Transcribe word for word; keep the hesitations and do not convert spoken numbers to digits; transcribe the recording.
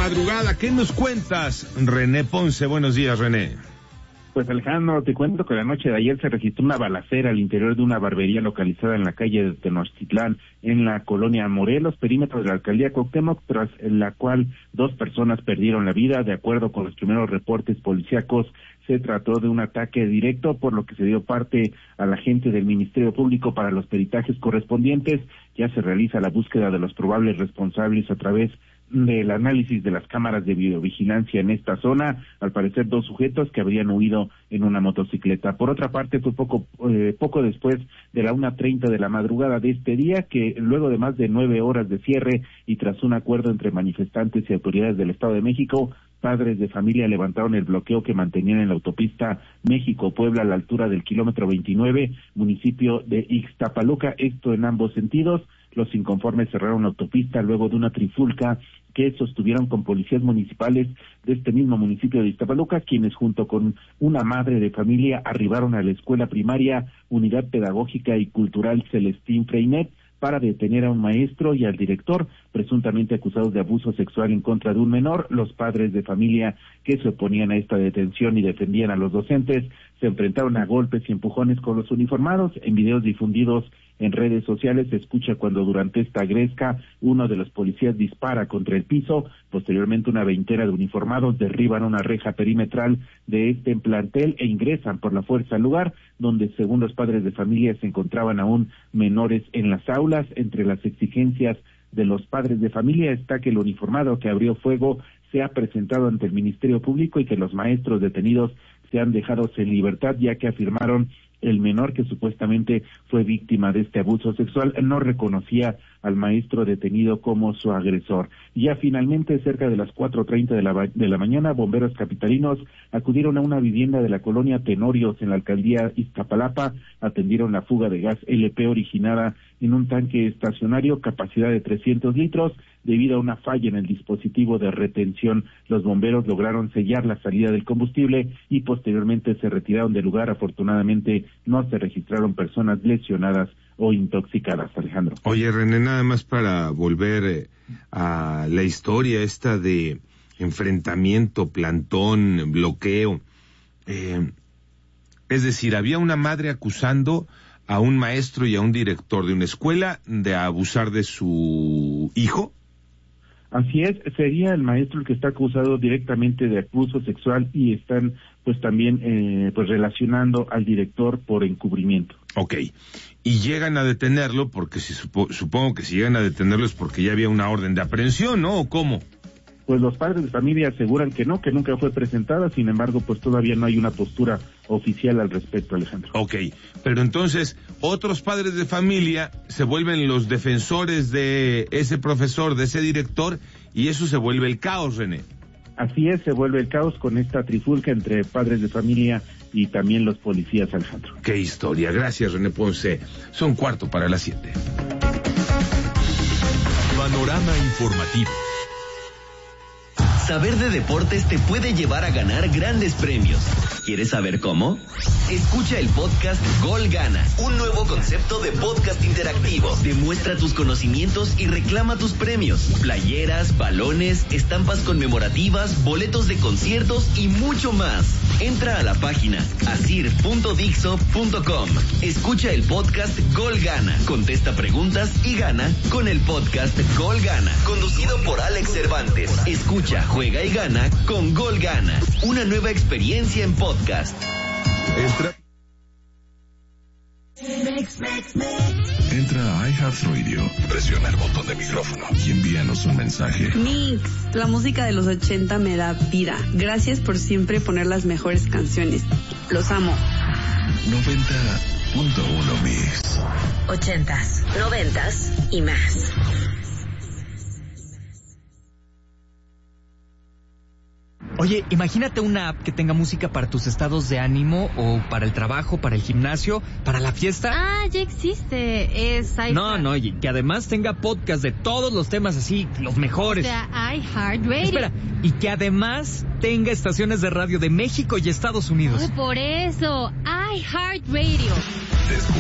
madrugada. ¿Qué nos cuentas, René Ponce? Buenos días, René. Pues Alejandro, te cuento que la noche de ayer se registró una balacera al interior de una barbería localizada en la calle de Tenochtitlán, en la colonia Morelos, perímetro de la alcaldía Cuauhtémoc, tras la cual dos personas perdieron la vida. De acuerdo con los primeros reportes policíacos, se trató de un ataque directo, por lo que se dio parte a la gente del Ministerio Público para los peritajes correspondientes. Ya se realiza la búsqueda de los probables responsables a través del análisis de las cámaras de videovigilancia en esta zona. Al parecer, dos sujetos que habrían huido en una motocicleta. Por otra parte, fue poco eh, poco después de la una treinta de la madrugada de este día que, luego de más de nueve horas de cierre y tras un acuerdo entre manifestantes y autoridades del Estado de México, padres de familia levantaron el bloqueo que mantenían en la autopista México-Puebla a la altura del kilómetro veintinueve, municipio de Ixtapaluca, esto en ambos sentidos. Los inconformes cerraron la autopista luego de una trifulca que sostuvieron con policías municipales de este mismo municipio de Ixtapaluca, quienes junto con una madre de familia arribaron a la escuela primaria Unidad Pedagógica y Cultural Celestín Freinet para detener a un maestro y al director, presuntamente acusados de abuso sexual en contra de un menor. Los padres de familia que se oponían a esta detención y defendían a los docentes se enfrentaron a golpes y empujones con los uniformados. En videos difundidos en redes sociales se escucha cuando durante esta gresca uno de los policías dispara contra el piso. Posteriormente, una veintena de uniformados derriban una reja perimetral de este plantel e ingresan por la fuerza al lugar, donde según los padres de familia se encontraban aún menores en las aulas. Entre las exigencias de los padres de familia está que el uniformado que abrió fuego sea presentado ante el Ministerio Público y que los maestros detenidos sean dejados en libertad, ya que afirmaron el menor que supuestamente fue víctima de este abuso sexual no reconocía al maestro detenido como su agresor. Ya finalmente, cerca de las cuatro treinta de la, de la mañana, bomberos capitalinos acudieron a una vivienda de la colonia Tenorios en la alcaldía Iztapalapa, atendieron la fuga de gas L P originada en un tanque estacionario, capacidad de trescientos litros, debido a una falla en el dispositivo de retención. Los bomberos lograron sellar la salida del combustible y posteriormente se retiraron del lugar. Afortunadamente no se registraron personas lesionadas o intoxicadas, Alejandro. Oye, René, nada más para volver eh, a la historia esta de enfrentamiento, plantón, bloqueo. Eh, es decir, había una madre acusando a un maestro y a un director de una escuela de abusar de su hijo. Así es, sería el maestro el que está acusado directamente de abuso sexual y están pues también eh, pues relacionando al director por encubrimiento. Ok, y llegan a detenerlo porque si supo, supongo que si llegan a detenerlo es porque ya había una orden de aprehensión, ¿no? ¿O cómo? Pues los padres de familia aseguran que no, que nunca fue presentada, sin embargo, pues todavía no hay una postura oficial al respecto, Alejandro. Ok, pero entonces otros padres de familia se vuelven los defensores de ese profesor, de ese director, y eso se vuelve el caos, René. Así es, se vuelve el caos con esta trifulca entre padres de familia y también los policías, Alejandro. Qué historia, gracias, René Ponce. Son cuarto para las siete. Panorama informativo. Saber de deportes te puede llevar a ganar grandes premios. ¿Quieres saber cómo? Escucha el podcast Gol Gana, un nuevo concepto de podcast interactivo. Demuestra tus conocimientos y reclama tus premios. Playeras, balones, estampas conmemorativas, boletos de conciertos y mucho más. Entra a la página asir punto dixo punto com. Escucha el podcast Gol Gana. Contesta preguntas y gana con el podcast Gol Gana. Conducido por Alex Cervantes. Escucha, juega y gana con Gol Gana. Una nueva experiencia en podcast. Entra. Entra a iHeartRadio, presiona el botón de micrófono y envíanos un mensaje. Mix, la música de los ochenta me da vida. Gracias por siempre poner las mejores canciones. Los amo. noventa punto uno Mix. Ochentas, noventas y más. Oye, imagínate una app que tenga música para tus estados de ánimo o para el trabajo, para el gimnasio, para la fiesta. Ah, ya existe. Es iHeart. No, no, y que además tenga podcast de todos los temas así, los mejores. O sea, iHeartRadio. Espera, y que además tenga estaciones de radio de México y Estados Unidos. Oh, por eso, iHeartRadio.